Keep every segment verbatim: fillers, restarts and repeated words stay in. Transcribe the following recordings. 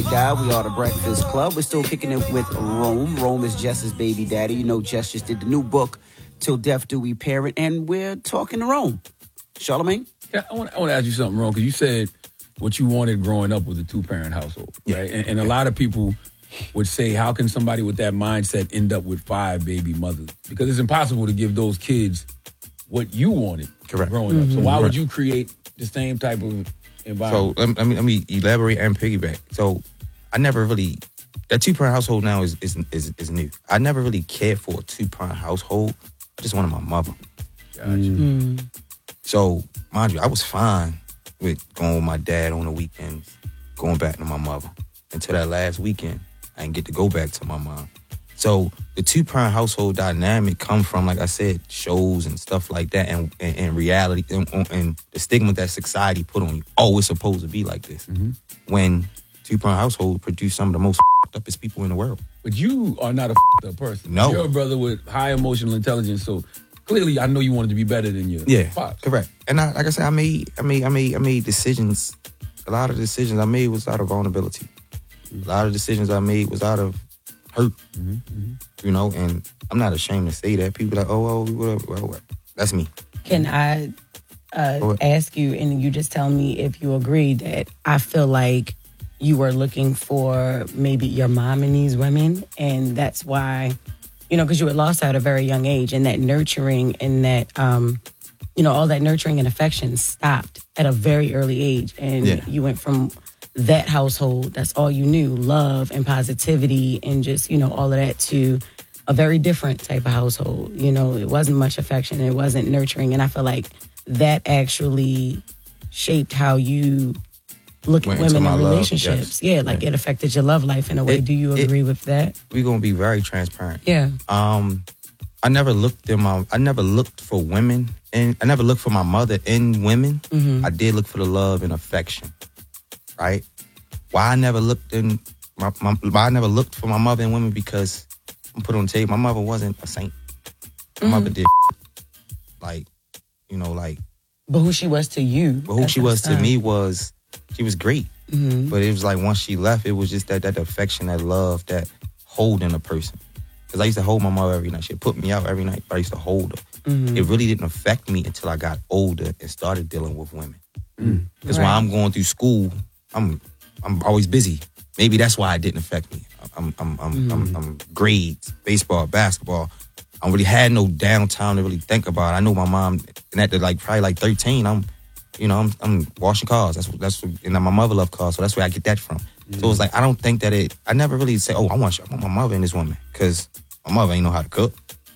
dial. We are the Breakfast Club. We're still kicking it with Rome. Rome is Jess's baby daddy. You know, Jess just did the new book, Till Death Do We Parent, and we're talking to Rome. Charlamagne? Yeah, I want, I want to ask you something, Rome, because you said what you wanted growing up was a two-parent household, yeah. right? And, and a lot of people would say, how can somebody with that mindset end up with five baby mothers? Because it's impossible to give those kids what you wanted Correct. growing mm-hmm. up. So why Correct. would you create the same type of environment? So let me, let me elaborate and piggyback. So I never really, that two-parent household now is, is is is new. I never really cared for a two-parent household. I just wanted my mother. Gotcha. Mm. So, mind you, I was fine with going with my dad on the weekends, going back to my mother. Until that last weekend, I didn't get to go back to my mom. So the two-parent household dynamic come from, like I said, shows and stuff like that, and, and, and reality, and, and the stigma that society put on you. Oh, it's supposed to be like this. Mm-hmm. When two-parent household produce some of the most uppest people in the world. But you are not a up person. No. You're a brother with high emotional intelligence, so clearly I know you wanted to be better than your yeah, pops. Correct. And I, like I said, I made, I made, I made, I made decisions. A lot of the decisions I made was out of vulnerability. A lot of decisions I made was out of hurt, mm-hmm, mm-hmm. you know, and I'm not ashamed to say that. People are like, oh, oh, whatever, well, well, that's me. Can I uh, ask you, and you just tell me if you agree, that I feel like you were looking for maybe your mom in these women, and that's why, you know, because you were lost at a very young age, and that nurturing and that, um, you know, all that nurturing and affection stopped at a very early age, and yeah. you went from that household, that's all you knew, love and positivity and just, you know, all of that, to a very different type of household. You know, it wasn't much affection, it wasn't nurturing, and I feel like that actually shaped how you look Went at women in love, relationships. yes. Yeah, like yeah. it affected your love life in a way. It, Do you it, agree with that? We're gonna be very transparent. Yeah. Um, I never looked in my. I never looked for women, and I never looked for my mother in women. Mm-hmm. I did look for the love and affection. Right? Why I never looked in my, my why I never looked for my mother in women, because I'm put on the table. My mother wasn't a saint. My mm-hmm. mother did like, you know, like. But who she was to you? But who she was to me was, she was great. Mm-hmm. But it was like once she left, it was just that that affection, that love, that holding a person. Because I used to hold my mother every night. She'd put me out every night, but I used to hold her. Mm-hmm. It really didn't affect me until I got older and started dealing with women. Because right. when I'm going through school, I'm I'm always busy. Maybe that's why it didn't affect me. I'm I'm I'm mm-hmm. I'm, I'm grades, baseball, basketball. I don't really had no downtime to really think about it. I know my mom, and at the, like probably like thirteen, I'm, you know, I'm I'm washing cars. That's what that's what, and my mother loved cars, so that's where I get that from. Mm-hmm. So it's like I don't think that it. I never really say, oh, I want I want my mother in this woman, because my mother ain't know how to cook.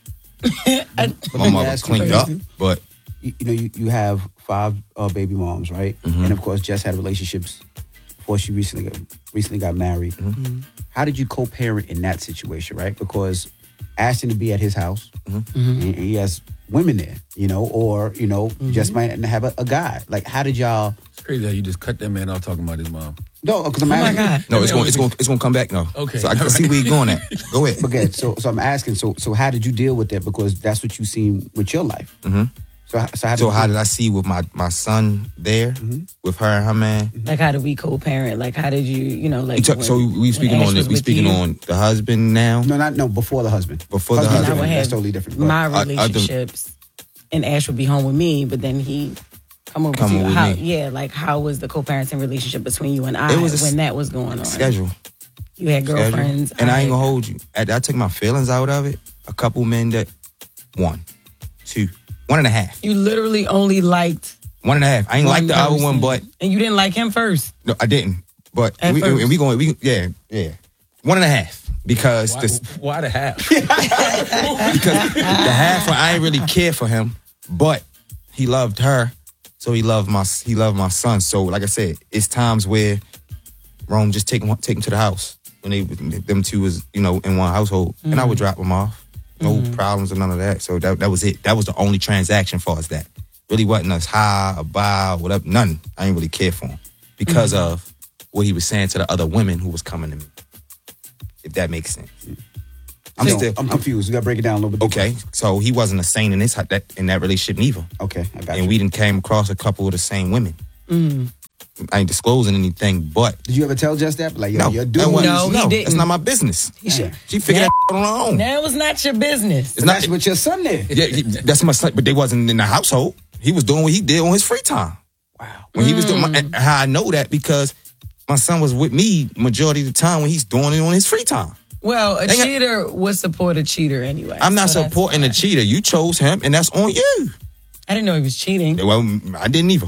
I, my mother cleaned up, but you, you know, you, you have five uh, baby moms, right? Mm-hmm. And of course, Jess had relationships before she recently got, recently got married. Mm-hmm. How did you co-parent in that situation, right? Because asking to be at his house, mm-hmm. and he has women there, you know, or, you know, mm-hmm. just might have a, a guy. Like, how did y'all... It's crazy how you just cut that man off talking about his mom. No, because I'm oh asking... my God. no, it's going it's going it's going to come back now. Okay. So I can see where you're going at. Go ahead. Okay, so so I'm asking, so so how did you deal with that? Because that's what you seen with your life. Mm-hmm. So, so how did, so how did I see with my, my son there, mm-hmm. with her and her man? Like, how did we co-parent? Like, how did you, you know, like... You talk, when, so we speaking on the, we speaking you, on the husband now? No, not no, before the husband. Before the husband, husband. I would have that's totally different. But my I- relationships, and Ash would be home with me, but then he come over Come to you. with How, me. yeah, like, how was the co-parenting relationship between you and I It was a when that was going on? Schedule. You had Schedule. girlfriends. And I, I ain't gonna hold you. I, I took my feelings out of it. A couple men that, one, two, one and a half. You literally only liked One and a half. I ain't like the other person. one, but And you didn't like him first. no, I didn't. But At we, first. and we going, we yeah, yeah, one and a half because Why, this, why the half? because the half one, I ain't really care for him, but he loved her, so he loved my he loved my son. So like I said, it's times where Rome just take him take him to the house when they them two was, you know, in one household, mm-hmm. and I would drop them off, no mm-hmm. problems or none of that. So that that was it. That was the only transaction for us. That really wasn't us high or buy whatever. None. I ain't really care for him because mm-hmm. of what he was saying to the other women who was coming to me. If that makes sense. I'm so, still. I'm confused. You got to break it down a little bit. Deeper. Okay, so he wasn't a saint in this that in that relationship neither. Okay, I got and you. we didn't came across a couple of the same women. Mm. I ain't disclosing anything, but Did you ever tell Jess that? Like, yo, no, you're that doing wasn't- No, he no, didn't. That's not my business. Yeah. She figured That- that out on her own. That was not your business. It's not. That's what your son did. Yeah, he- that's my son, but they wasn't in the household. He was doing what he did on his free time. Wow. When he was doing, my, and how I know that because my son was with me majority of the time when he's doing it on his free time. Well, a They got- cheater would support a cheater anyway. I'm not so that's supporting the fine. cheater. You chose him, and that's on you. I didn't know he was cheating. Well, I didn't either.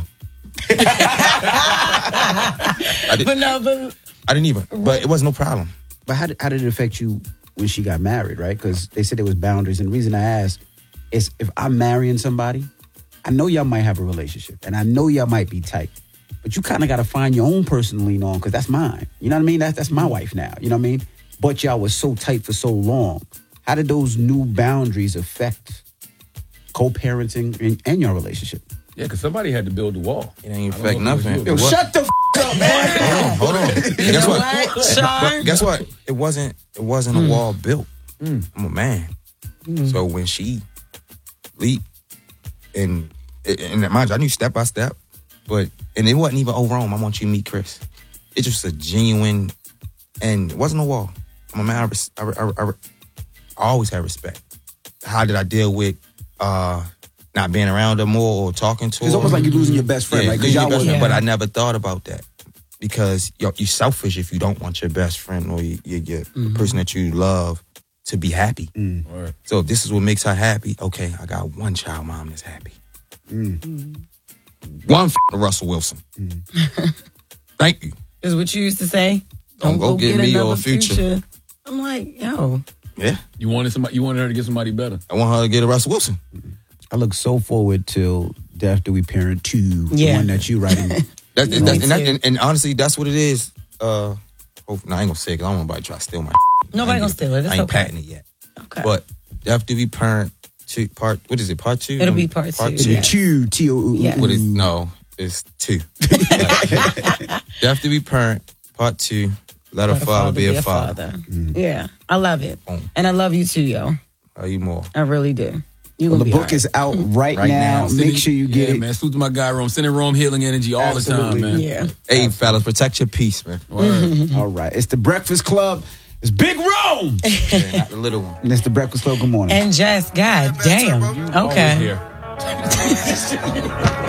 I, did, But no, but I didn't either. But it was no problem. But how did, how did it affect you when she got married, right? Because they said there was boundaries. And the reason I asked is if I'm marrying somebody, I know y'all might have a relationship. And I know y'all might be tight. But you kind of got to find your own person to lean on because that's mine. You know what I mean? That's, that's my wife now. You know what I mean? But y'all was so tight for so long. How did those new boundaries affect co-parenting and, and your relationship? Yeah, because somebody had to build the wall. It ain't I don't affect know if it was nothing. you. It was- Shut the f- up, man. Hold on, hold on. you Guess know what? what, Sean? Guess what? It wasn't. It wasn't a wall built. I'm a man. So when she leap, and and mind you, I knew step by step, but and it wasn't even over on. I want you to meet Chris. It's just a genuine, and it wasn't a wall. I'm a man. I, res- I, I, I, I always had respect. How did I deal with uh, not being around her more or talking to her? It's almost like you're losing your best friend, Yeah, right? 'Cause losing your y'all best was- friend, Yeah. but I never thought about that because you're, you're selfish if you don't want your best friend or you, you, you, the person that you love to be happy. Word. So if this is what makes her happy, okay, I got one child mom that's happy. One f- Russell Wilson. Thank you. Is what you used to say. Don't go get me another or Future. I'm like, yo, Yeah, You wanted somebody. You wanted her to get somebody better. I want her to get a Russell Wilson. I look so forward till Death Do We Parent two, the Yeah. one that you writing. That's, Me that's, and, that, too. and, and honestly, that's what it is. Uh, oh, no, I ain't gonna say it because I don't want nobody to try to steal my. Nobody I ain't gonna get- steal it. It's I ain't okay. patenting it yet. okay. But Death Do We Parent two part. What is it? Part two. It'll be part two, It's yeah. a two, T O U. Yeah. What is no? It's two. Death To Be Parent Part two. Let a Let a father be a father. Yeah, I love it, Boom. and I love you too, yo. Are you more? I really do. You Well, gonna the be book all right. is out right, Right now. now. Make Sending- sure you get yeah, it. man. Salute to my guy Rome. Sending Rome healing energy all Absolutely. the time, man. Yeah. Hey, fellas, protect your peace, man. Word. All right. It's the Breakfast Club. It's Big Rome. Yeah, not the little one. And it's the Breakfast Club. Good morning. And Jess, god damn. Always Okay. here.